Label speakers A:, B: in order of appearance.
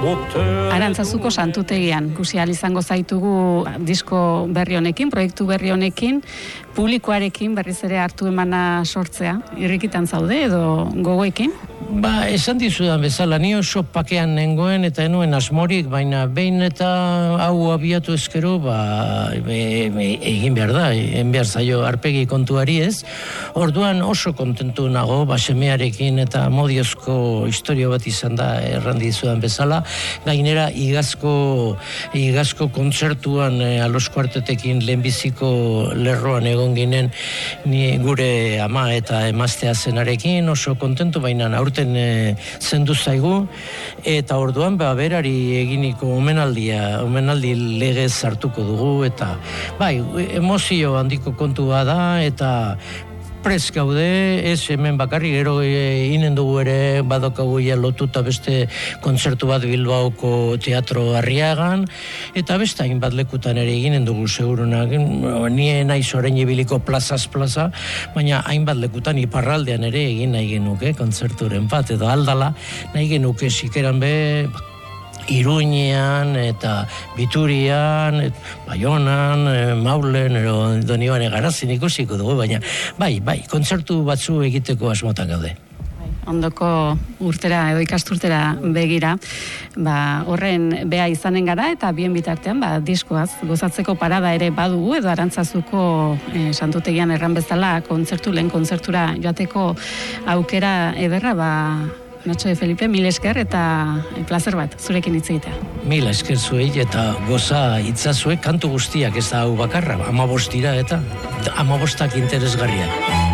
A: Arantzazuko santutegian ikusi ahal izango zaitugu disko berri honekin, proiektu berri honekin, publikoarekin berriz ere hartu emana sortzea. Irrikitan zaude edo gogoekin?
B: Esan dizudan bezala, ni oso pakean nengoen eta enuen asmorik, baina behin eta hau abiatu ezkero, egin behar da, egin behar zaio arpegi kontuari ez. Orduan oso kontentu nago, semearekin eta modiozko historio bat izan da erran dizudan bezala. Gainera, igazko kontzertuan Alos Kuartetekin lehenbiziko lerroan egon ginen ni gure ama eta emaztea zenarekin, oso kontentu, baina aurten zendu zaigu, eta orduan berari eginiko omenaldi legez hartuko dugu, eta emozio handiko kontua da, eta prest gaude, ez hemen bakarrik, gero inen dugu ere badokagu lotuta beste kontzertu bat Bilbaoko Teatro Arriagan, eta beste hainbat lekutan ere eginen dugu segurunak, nien naiz orain ibiliko plazaz plaza, baina hainbat lekutan iparraldean ere egin nahi genuke kontzerturen bat, edo Aldala nahi genuke sikeran Iruñean eta Biturian, Baionan, Maulen, Donibane Garazin ikusiko dugu, baina kontzertu batzu egiteko asmotan gaude.
A: Ondoko urtera edo ikasturtera begira, horren bea izanen gara eta bien bitartean diskoaz gozatzeko parada ere badugu, edo Arantzazuko santutegian erran bezala lehen kontzertura joateko aukera ederra, Nacho de Felipe, mil esker eta plazer bat zurekin hitz egitea.
B: Mil esker zuei eta goza itzazuek kantu guztiak, ez da hau bakarra, 15 dira eta 15 interesgarriak.